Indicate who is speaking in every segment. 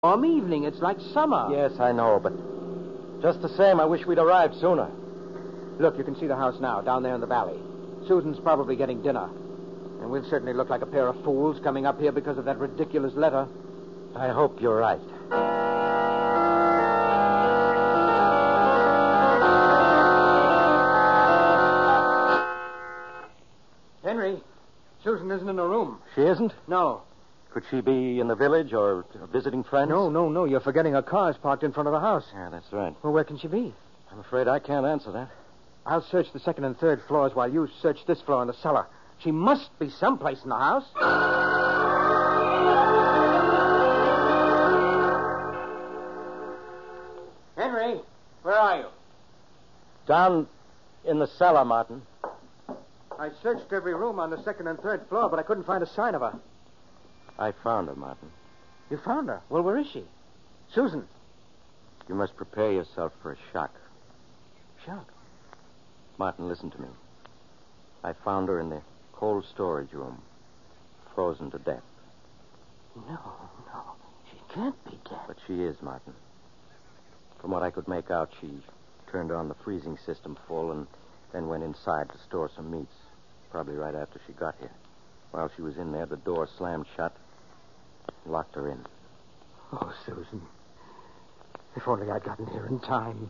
Speaker 1: warm evening. It's like summer.
Speaker 2: Yes, I know, but just the same, I wish we'd arrived sooner.
Speaker 1: Look, you can see the house now, down there in the valley. Susan's probably getting dinner. And we'll certainly look like a pair of fools coming up here because of that ridiculous letter.
Speaker 2: I hope you're right.
Speaker 1: Henry, Susan isn't in her room.
Speaker 2: She isn't?
Speaker 1: No.
Speaker 2: Could she be in the village or visiting friends?
Speaker 1: No. You're forgetting her car's parked in front of the house.
Speaker 2: Yeah, that's right.
Speaker 1: Well, where can she be?
Speaker 2: I'm afraid I can't answer that.
Speaker 1: I'll search the second and third floors while you search this floor in the cellar. She must be someplace in the house. Henry, where are you?
Speaker 2: Down in the cellar, Martin.
Speaker 1: I searched every room on the second and third floor, but I couldn't find a sign of her.
Speaker 2: I found her, Martin.
Speaker 1: You found her? Well, where is she? Susan.
Speaker 2: You must prepare yourself for a shock.
Speaker 1: Shock?
Speaker 2: Martin, listen to me. I found her in the cold storage room, frozen to death.
Speaker 1: No. She can't be dead.
Speaker 2: But she is, Martin. From what I could make out, she turned on the freezing system full and then went inside to store some meats, probably right after she got here. While she was in there, the door slammed shut and locked her in.
Speaker 1: Oh, Susan. If only I'd gotten here in time.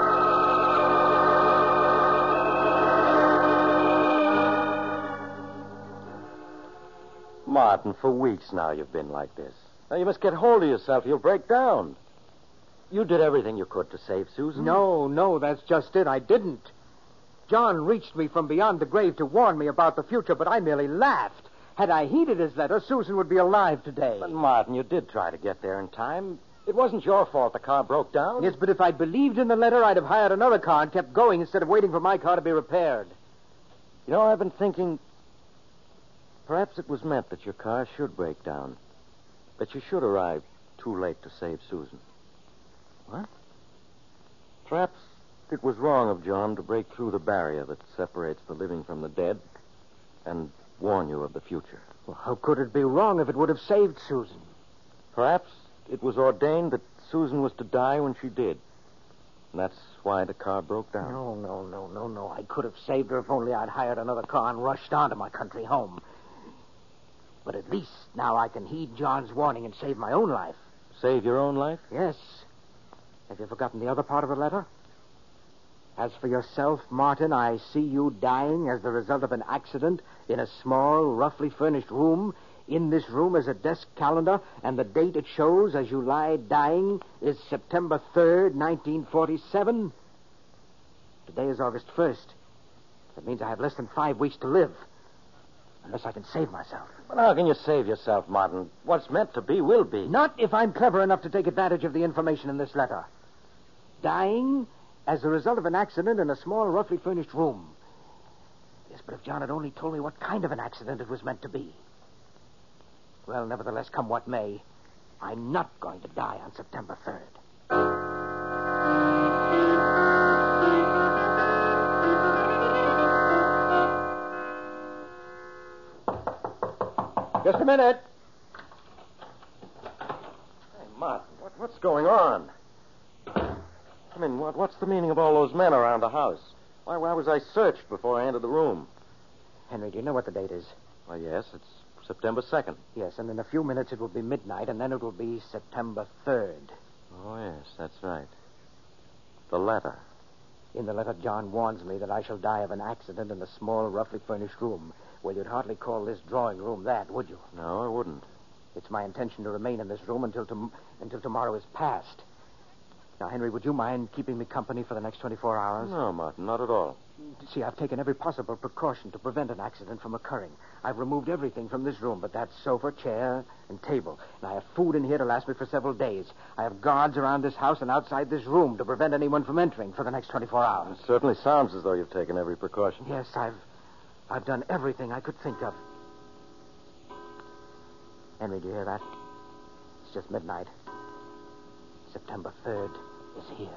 Speaker 2: Martin, for weeks now you've been like this. Now you must get hold of yourself. You'll break down. You did everything you could to save Susan.
Speaker 1: No, that's just it. I didn't. John reached me from beyond the grave to warn me about the future, but I merely laughed. Had I heeded his letter, Susan would be alive today.
Speaker 2: But, Martin, you did try to get there in time. It wasn't your fault the car broke down.
Speaker 1: Yes, but if I'd believed in the letter, I'd have hired another car and kept going instead of waiting for my car to be repaired.
Speaker 2: You know, I've been thinking perhaps it was meant that your car should break down. That you should arrive too late to save Susan.
Speaker 1: What?
Speaker 2: Perhaps it was wrong of John to break through the barrier that separates the living from the dead and warn you of the future.
Speaker 1: Well, how could it be wrong if it would have saved Susan?
Speaker 2: Perhaps it was ordained that Susan was to die when she did. And that's why the car broke down.
Speaker 1: No. I could have saved her if only I'd hired another car and rushed on to my country home. But at least now I can heed John's warning and save my own life.
Speaker 2: Save your own life?
Speaker 1: Yes. Have you forgotten the other part of the letter? As for yourself, Martin, I see you dying as the result of an accident in a small, roughly furnished room. In this room is a desk calendar, and the date it shows as you lie dying is September 3rd, 1947. Today is August 1st. That means I have less than 5 weeks to live. Unless I can save myself.
Speaker 2: But how can you save yourself, Martin? What's meant to be will be.
Speaker 1: Not if I'm clever enough to take advantage of the information in this letter. Dying as a result of an accident in a small, roughly furnished room. Yes, but if John had only told me what kind of an accident it was meant to be. Well, nevertheless, come what may, I'm not going to die on September 3rd. Just a minute.
Speaker 2: Hey, Martin, what's going on? I mean, what's the meaning of all those men around the house? Why was I searched before I entered the room?
Speaker 1: Henry, do you know what the date is?
Speaker 2: Well, yes, it's September 2nd.
Speaker 1: Yes, and in a few minutes it will be midnight, and then it will be September 3rd.
Speaker 2: Oh, yes, that's right. The letter.
Speaker 1: In the letter, John warns me that I shall die of an accident in a small, roughly furnished room. Well, you'd hardly call this drawing room that, would you?
Speaker 2: No, I wouldn't.
Speaker 1: It's my intention to remain in this room until tomorrow is past. Now, Henry, would you mind keeping me company for the next 24 hours?
Speaker 2: No, Martin, not at all.
Speaker 1: See, I've taken every possible precaution to prevent an accident from occurring. I've removed everything from this room but that sofa, chair, and table. And I have food in here to last me for several days. I have guards around this house and outside this room to prevent anyone from entering for the next 24 hours.
Speaker 2: It certainly sounds as though you've taken every precaution.
Speaker 1: Yes, I've done everything I could think of. Henry, do you hear that? It's just midnight. September 3rd is here.